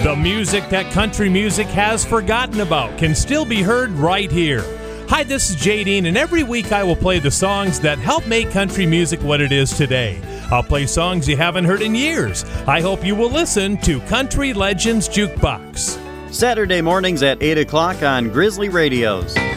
The music that country music has forgotten about can still be heard right here. Hi, this is Jay Dean, and every week I will play the songs that help make country music what it is today. I'll play songs you haven't heard in years. I hope you will listen to Country Legends Jukebox. Saturday mornings at 8 o'clock on Grizzly Radios.